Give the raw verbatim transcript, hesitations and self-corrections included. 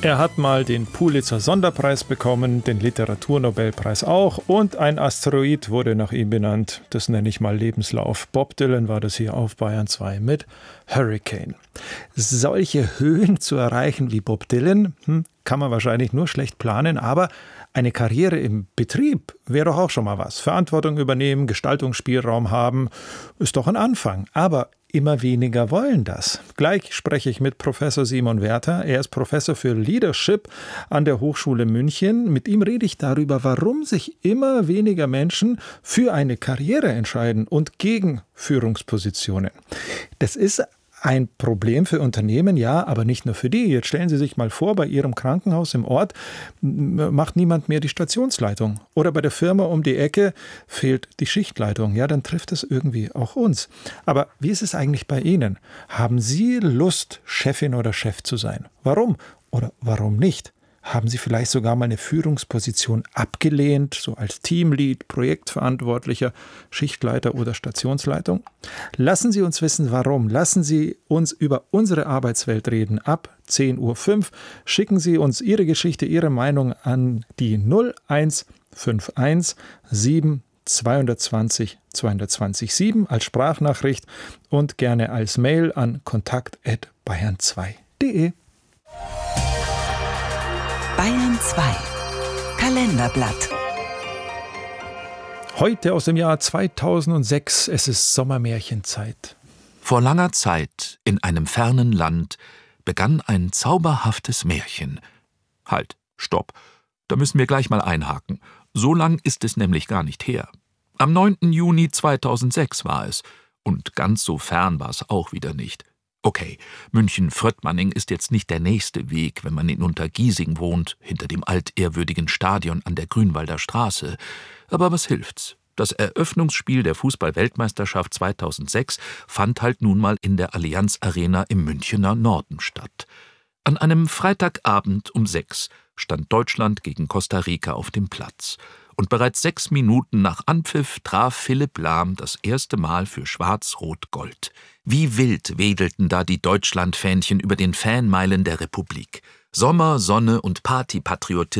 Er hat mal den Pulitzer-Sonderpreis bekommen, den Literaturnobelpreis auch und ein Asteroid wurde nach ihm benannt. Das nenne ich mal Lebenslauf. Bob Dylan war das hier auf Bayern zwei mit Hurricane. Solche Höhen zu erreichen wie Bob Dylan, hm, kann man wahrscheinlich nur schlecht planen, aber eine Karriere im Betrieb wäre doch auch schon mal was. Verantwortung übernehmen, Gestaltungsspielraum haben, ist doch ein Anfang. Aber immer weniger wollen das. Gleich spreche ich mit Professor Simon Werther. Er ist Professor für Leadership an der Hochschule München. Mit ihm rede ich darüber, warum sich immer weniger Menschen für eine Karriere entscheiden und gegen Führungspositionen. Das ist ein Problem für Unternehmen, ja, aber nicht nur für die. Jetzt stellen Sie sich mal vor, bei Ihrem Krankenhaus im Ort macht niemand mehr die Stationsleitung. Oder bei der Firma um die Ecke fehlt die Schichtleitung. Ja, dann trifft es irgendwie auch uns. Aber wie ist es eigentlich bei Ihnen? Haben Sie Lust, Chefin oder Chef zu sein? Warum oder warum nicht? Haben Sie vielleicht sogar mal eine Führungsposition abgelehnt, so als Teamlead, Projektverantwortlicher, Schichtleiter oder Stationsleitung? Lassen Sie uns wissen, warum. Lassen Sie uns über unsere Arbeitswelt reden. Ab zehn Uhr fünf schicken Sie uns Ihre Geschichte, Ihre Meinung an die null eins fünf eins sieben zwei zwei null zwei zwei null sieben als Sprachnachricht und gerne als Mail an kontakt at bayern zwei punkt de. Bayern zwei Kalenderblatt. Heute aus dem Jahr zweitausendsechs, es ist Sommermärchenzeit. Vor langer Zeit, in einem fernen Land, begann ein zauberhaftes Märchen. Halt, stopp, da müssen wir gleich mal einhaken. So lang ist es nämlich gar nicht her. Am neunten Juni zweitausendsechs war es. Und ganz so fern war es auch wieder nicht. Okay, München-Fröttmanning ist jetzt nicht der nächste Weg, wenn man in Untergiesing wohnt, hinter dem altehrwürdigen Stadion an der Grünwalder Straße. Aber was hilft's? Das Eröffnungsspiel der Fußball-Weltmeisterschaft zweitausendsechs fand halt nun mal in der Allianz Arena im Münchener Norden statt. An einem Freitagabend um sechs stand Deutschland gegen Costa Rica auf dem Platz. Und bereits sechs Minuten nach Anpfiff traf Philipp Lahm das erste Mal für Schwarz-Rot-Gold. Wie wild wedelten da die Deutschland-Fähnchen über den Fanmeilen der Republik. Sommer, Sonne und Partypatriotismus